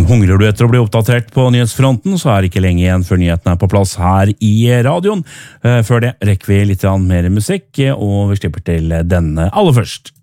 Hungrer du etter å bli oppdatert på nyhetsfronten, så er det ikke lenge igjen før nyhetene er på plass her i radioen. Før det rekker vi litt mer musikk, og vi slipper til denne aller først.